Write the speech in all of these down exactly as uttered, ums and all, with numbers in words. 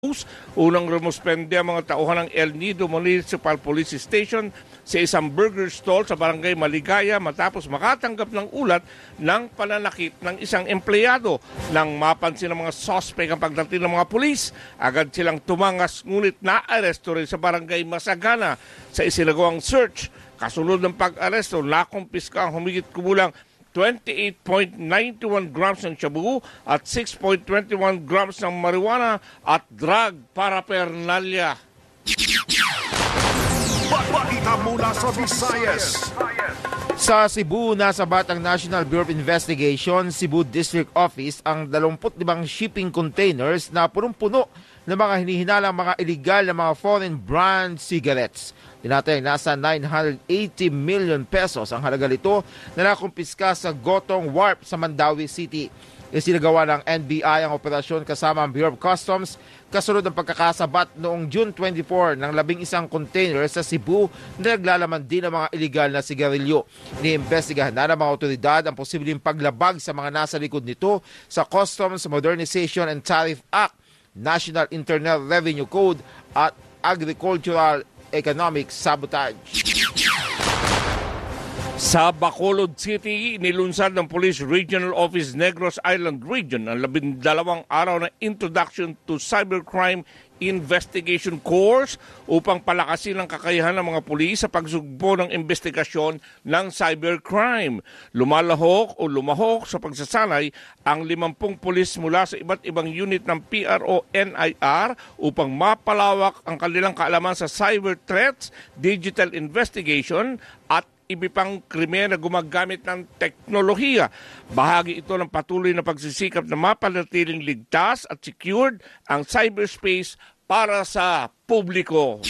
Unang rumuspende ang mga tauhan ng El Nido Municipal Police Station sa isang burger stall sa barangay Maligaya matapos makatanggap ng ulat ng pananakit ng isang empleyado. Nang mapansin ng mga sospek ang pagdating ng mga pulis, agad silang tumangas ngunit naaresto rin sa barangay Masagana sa isinagawang search. Kasunod ng pag-aresto, nakumpiska ang humigit kumulang twenty-eight point nine one grams ng shabu at six point two one grams ng marijuana at drug paraphernalia. Balita mula sa Visayas. Sa Cebu, nasa Batang National Bureau of Investigation, Cebu District Office ang dalawampu't limang shipping containers na punong-puno ng mga hinihinalang mga illegal na mga foreign brand cigarettes. Tinatayang nasa nine hundred eighty million pesos ang halaga nito na nakumpiska sa Gotong Warp sa Mandawi City. Isinagawa ng N B I ang operasyon kasama ang Bureau of Customs kasunod ng pagkakasabat noong June twenty-four ng labing isang container sa Cebu na naglalaman din ng mga illegal na sigarilyo. Iniimbestigahan na ng mga otoridad ang posibleng paglabag sa mga nasa likod nito sa Customs Modernization and Tariff Act, National Internal Revenue Code at Agricultural Economic Sabotage. Sa Bacolod City, nilunsad ng Police Regional Office Negros Island Region ang labindalawang araw na Introduction to Cybercrime Investigation Course upang palakasin ang kakayahan ng mga pulis sa pagsugpo ng investigasyon ng cybercrime. Lumalahok o lumahok sa pagsasanay ang limampung pulis mula sa iba't ibang unit ng P R O N I R upang mapalawak ang kanilang kaalaman sa cyber threats, digital investigation at iba pang krimen na gumagamit ng teknolohiya. Bahagi ito ng patuloy na pagsisikap na mapanatiling ligtas at secured ang cyberspace para sa publiko.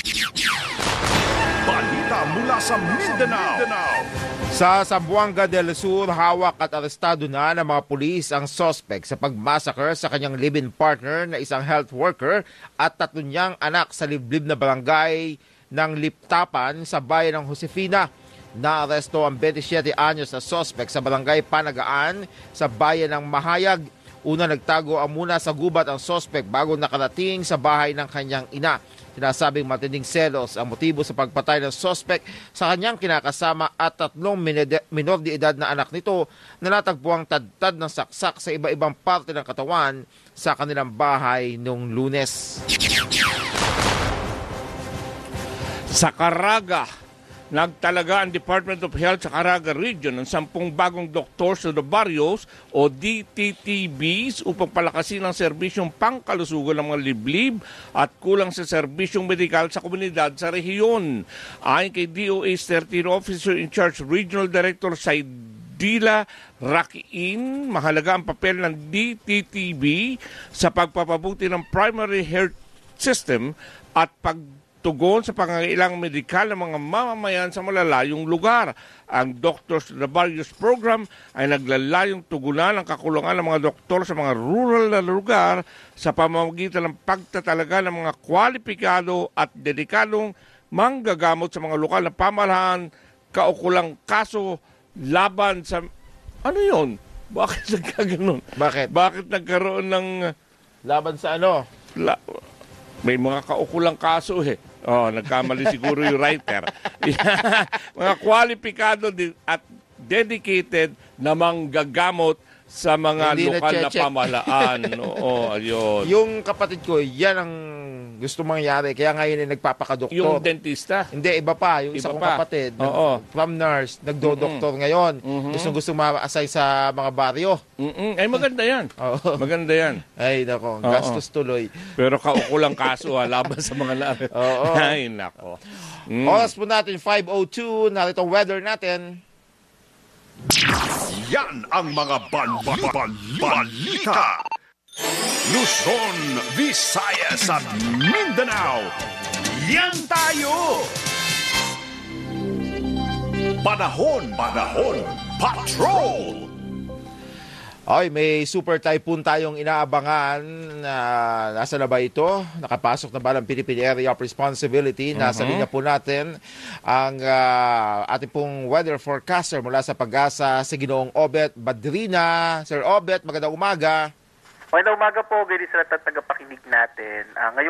Balita mula sa Mindanao. Sa Zamboanga del Sur, hawak at arestado na ng mga pulis ang suspect sa pagmassacre sa kanyang live-in partner na isang health worker at tatlo niyang anak sa liblib na barangay ng Liptapan sa bayan ng Josefina. Naaresto ang twenty-seven anyos na suspect sa barangay Panagaan sa bayan ng Mahayag. Una nagtago ang muna sa gubat ang suspect bago nakarating sa bahay ng kanyang ina. Sinasabing matinding selos ang motibo sa pagpatay ng suspect sa kanyang kinakasama at tatlong minor de edad na anak nito na natagpuang tadtad ng saksak sa iba-ibang parte ng katawan sa kanilang bahay noong Lunes. Sa Caraga, nagtalaga ang Department of Health sa Caraga Region ng sampung bagong doktor sa the barrios o D T T Bs upang palakasin ang serbisyong pangkalusugan ng mga liblib at kulang sa serbisyong medikal sa komunidad sa rehiyon. Ayon kay D O A's thirteen Officer in Charge Regional Director Saidila Rakiin, mahalaga ang papel ng D T T B sa pagpapabuti ng primary health system at pag tugon sa pangangailangang medikal ng mga mamamayan sa malalayong lugar. Ang Doctors of the Barrios Program ay naglalayong tugunan ang kakulangan ng mga doktor sa mga rural na lugar sa pamamagitan ng pagtatalaga ng mga kwalipikado at dedikadong manggagamot sa mga lokal na pamahalaan, kaukulang kaso laban sa... Ano yun? Bakit nagkaganon? Bakit? Bakit nagkaroon ng... Laban sa ano? La... May mga kaukulang kaso eh. Oh, nagkamali siguro yung writer. Mga kwalipikado at dedicated na manggagamot sa mga Hindi lokal na, na pamahalaan. Oo, ayun. Yung kapatid ko, yan ang gusto mangyari. Kaya ngayon ay nagpapakadoktor. Yung dentista? Hindi, iba pa. Yung isa Iba kong pa. kapatid, Oo. from nurse, nagdo-doktor ngayon. Mhm. Gusto gusto ma-assign sa mga baryo. Mm-mm. Ay, maganda yan. Oo. Maganda yan. Ay, nako, Oo. gastos tuloy. Pero kaukulang kaso ha, laban sa mga lari. Oo. Ay, nako. Mm. Oras po natin, five oh two. Narito ang weather natin. Yan ang mga bal bal bal balita. Luzon, Visayas at Mindanao. Yan tayo! Panahon, panahon, patrol! Ay, may super typhoon tayong inaabangan. Uh, nasa na ba ito? Nakapasok na ba ng Philippine Area of Responsibility? Nasa Uh-huh. linya po natin ang uh, ating pong weather forecaster mula sa Pag-asa, si Ginoong Obet Badrina. Sir Obet, magandang umaga. Magandang umaga po, ganyan sa lahat ng tagapakinig natin. Uh, ngayong